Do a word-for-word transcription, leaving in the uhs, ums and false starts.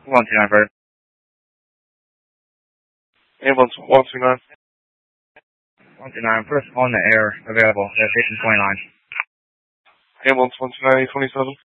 one two nine, first. Ambulance one two nine. one two nine, first on the air, available, at station twenty-nine. Ambulance one two nine, eight twenty-seven.